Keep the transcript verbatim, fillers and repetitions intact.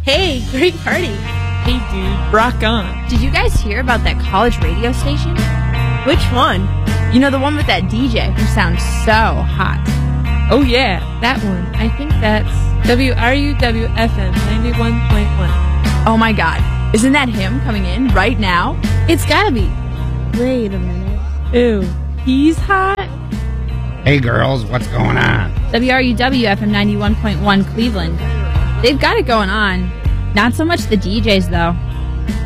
Hey, great party. Hey, dude, rock on. Did you guys hear about that college radio station? Which one? You know, the one with that D J who sounds so hot. Oh, yeah, that one. I think that's W R U W F M ninety-one point one. Oh, my God. Isn't that him coming in right now? It's gotta be. Wait a minute. Ew, he's hot? Hey, girls, what's going on? W R U W F M ninety-one point one Cleveland. They've got it going on. Not so much the D Js, though.